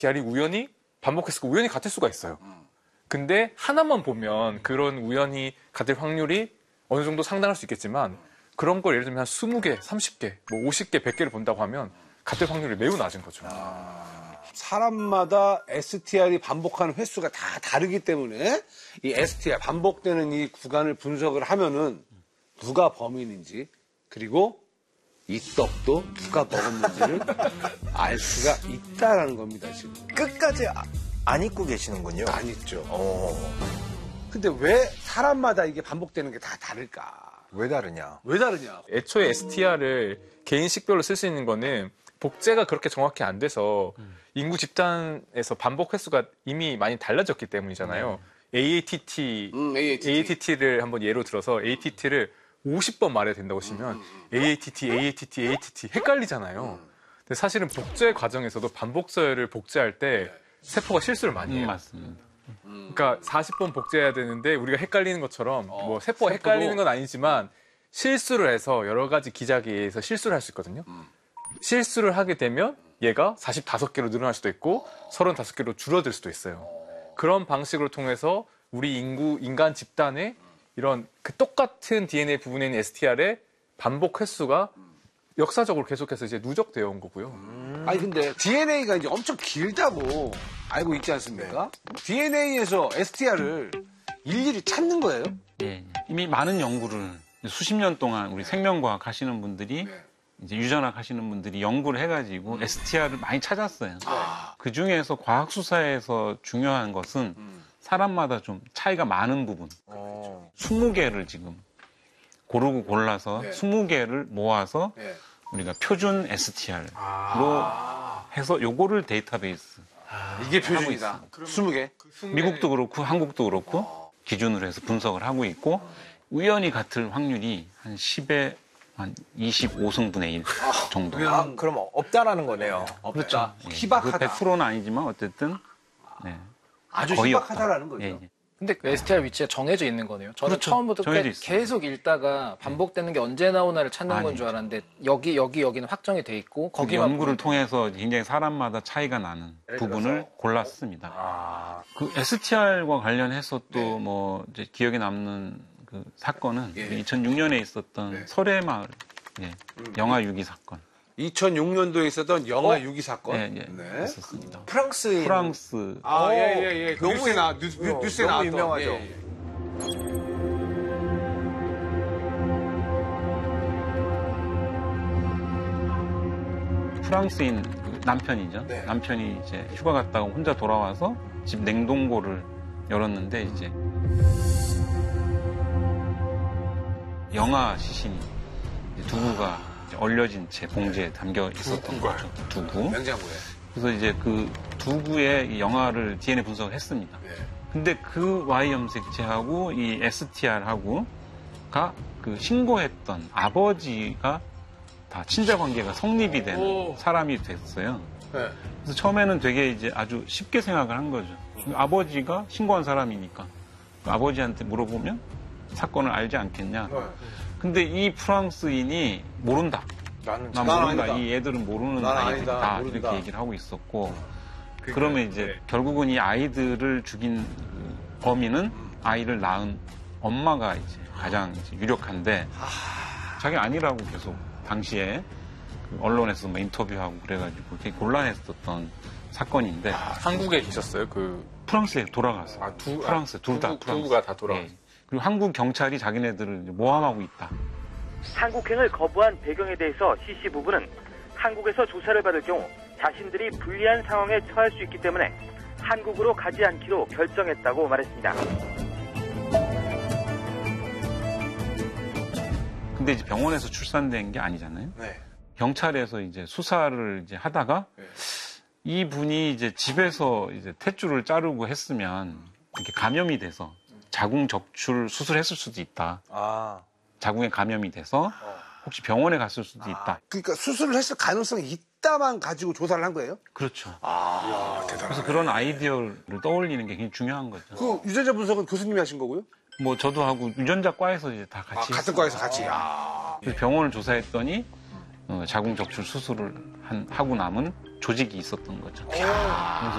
STR이 우연히 반복했을 거 우연히 같을 수가 있어요. 근데 하나만 보면 그런 우연히 같을 확률이 어느 정도 상당할 수 있겠지만 그런 걸 예를 들면 한 20개, 30개, 뭐 50개, 100개를 본다고 하면 같을 확률이 매우 낮은 거죠. 사람마다 STR이 반복하는 횟수가 다 다르기 때문에 이 STR, 반복되는 이 구간을 분석을 하면은 누가 범인인지 그리고 이 떡도 누가 먹었는지를 알 수가 있다라는 겁니다, 지금. 끝까지 안 잊고 계시는군요. 안 있죠. 근데 왜 사람마다 이게 반복되는 게 다 다를까? 왜 다르냐? 왜 다르냐? 애초에 STR을 개인 식별로 쓸 수 있는 거는 복제가 그렇게 정확히 안 돼서 인구 집단에서 반복 횟수가 이미 많이 달라졌기 때문이잖아요. AATT를 한번 예로 들어서 ATT를 50번 말해야 된다고 치면 AATT 헷갈리잖아요. 근데 사실은 복제 과정에서도 반복서열을 복제할 때 세포가 실수를 많이 해요. 맞습니다. 그러니까 40번 복제해야 되는데 우리가 헷갈리는 것처럼 뭐 세포가 헷갈리는 건 아니지만 실수를 해서 여러 가지 기작에 의해서 실수를 할 수 있거든요. 실수를 하게 되면 얘가 45개로 늘어날 수도 있고 35개로 줄어들 수도 있어요. 그런 방식으로 통해서 우리 인간 집단의 이런 그 똑같은 DNA 부분에 있는 STR의 반복 횟수가 역사적으로 계속해서 이제 누적되어 온 거고요. 아니 근데 DNA가 이제 엄청 길다고 알고 있지 않습니까? DNA에서 STR을 일일이 찾는 거예요? 예, 이미 많은 연구를 수십 년 동안 우리 생명과학 하시는 분들이 이제 유전학 하시는 분들이 연구를 해가지고 STR을 많이 찾았어요. 그 중에서 과학 수사에서 중요한 것은 사람마다 좀 차이가 많은 부분. 20개를 지금 고르고 골라서 20개를 모아서 우리가 표준 STR로 해서 요거를 데이터베이스. 이게 표준이다. 20개. 미국도 그렇고 한국도 그렇고 기준으로 해서 분석을 하고 있고 우연히 같을 확률이 한 10에 한 25승분의 1 정도. 그럼 없다라는 거네요. 그렇죠. 예. 희박하다. 100%는 아니지만 어쨌든 네. 아주 거의 희박하다라는 없다. 거죠. 예, 예. 근데 그 STR 위치가 정해져 있는 거네요. 저는 그렇죠. 처음부터 정해져 끝까지 있어요. 계속 읽다가 반복되는 게 언제 나오나를 찾는 건 줄 알았는데 여기는 확정이 돼 있고 그 거기만 연구를 보면 통해서 굉장히 사람마다 차이가 나는 부분을 골랐습니다. 그 STR과 관련해서 또 뭐 이제 기억에 남는 그 사건은 2006년에 있었던 설해마을 영아 유기 사건. 2006년도에 있었던 영아 유기 사건. 네. 있었습니다. 프랑스. 예. 너무 뉴스에 너무 나왔던. 유명하죠. 예. 프랑스인 그 남편이죠. 남편이 이제 휴가 갔다가 혼자 돌아와서 집 냉동고를 열었는데 이제 영아 시신이 이제 두부가 이제 얼려진 채 봉지에 담겨 있었던 거죠. 두부. 냉장고에. 그래서 이제 그 두부의 이 영아를 DNA 분석을 했습니다. 근데 그 Y 염색체하고 이 STR하고가 그 신고했던 아버지가 다 친자 관계가 성립이 된 사람이 됐어요. 그래서 처음에는 되게 이제 아주 쉽게 생각을 한 거죠. 아버지가 신고한 사람이니까 그 아버지한테 물어보면 사건을 알지 않겠냐. 근데 이 프랑스인이 모른다. 난 모른다. 아니다. 이 애들은 모르는 난 아이들이다. 아니다. 이렇게 얘기를 하고 있었고 그러면 이제 결국은 이 아이들을 죽인 그 범인은 아이를 낳은 엄마가 이제 가장 이제 유력한데 자기 아니라고 계속 당시에 그 언론에서 뭐 인터뷰하고 그래가지고 되게 곤란했었던 사건인데 한국에 계셨어요? 그 프랑스에 돌아가서 프랑스 둘 다 프랑스 두부가 다 돌아갔어요. 예. 그리고 한국 경찰이 자기네들을 이제 모함하고 있다. 한국행을 거부한 배경에 대해서 C씨 부부는 한국에서 조사를 받을 경우 자신들이 불리한 상황에 처할 수 있기 때문에 한국으로 가지 않기로 결정했다고 말했습니다. 근데 이제 병원에서 출산된 게 아니잖아요. 경찰에서 이제 수사를 이제 하다가 이분이 이제 집에서 이제 탯줄을 자르고 했으면 이렇게 감염이 돼서 자궁 적출 수술했을 수도 있다. 자궁에 감염이 돼서 혹시 병원에 갔을 수도 있다. 그러니까 수술을 했을 가능성이 있다만 가지고 조사를 한 거예요? 그렇죠. 그래서 그런 아이디어를 떠올리는 게 굉장히 중요한 거죠. 그 유전자 분석은 교수님이 하신 거고요? 뭐 저도 하고 유전자과에서 이제 다 같이 같은 했어요. 과에서 같이. 그래서 병원을 조사했더니 자궁 적출 수술을 하고 남은 조직이 있었던 거죠. 그래서